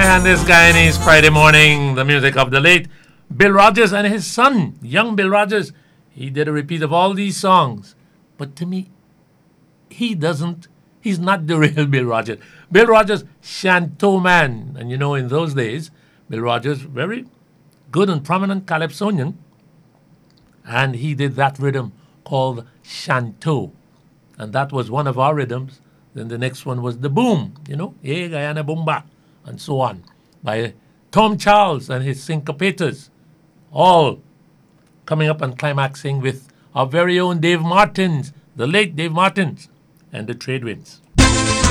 and this Guyanese Friday morning, the music of the late Bill Rogers and his son, young Bill Rogers. He did a repeat of all these songs. But to me, he's not the real Bill Rogers. Bill Rogers, Shantou man. And you know, in those days, Bill Rogers, very good and prominent calypsonian. And he did that rhythm called Shantou. And that was one of our rhythms. Then the next one was the boom, you know, Hey Guyana Boomba, and so on, by Tom Charles and his syncopators, all coming up and climaxing with our very own Dave Martins, the late Dave Martins, and the Trade Winds.